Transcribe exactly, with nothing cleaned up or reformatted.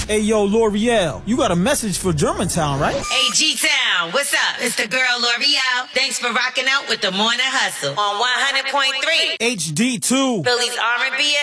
Hey, yo, L'Oreal, you got a message for Germantown, right? Hey, G-Town, what's up? It's the girl L'Oreal. Thanks for rocking out with the Morning Hustle on one hundred point three H D two. Philly's R and B